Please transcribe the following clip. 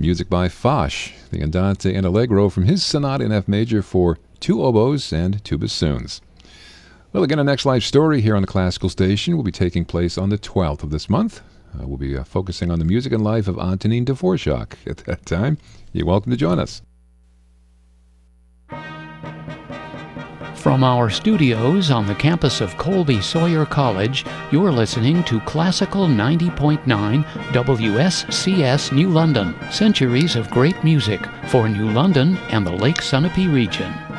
music by Foch, the Andante and Allegro from his Sonata in F major for two oboes and two bassoons. Well, again, our next live story here on the Classical Station will be taking place on the 12th of this month. We'll be focusing on the music and life of Antonin Dvorak at that time. You're welcome to join us. From our studios on the campus of Colby Sawyer College, you're listening to Classical 90.9 WSCS New London, centuries of great music for New London and the Lake Sunapee region.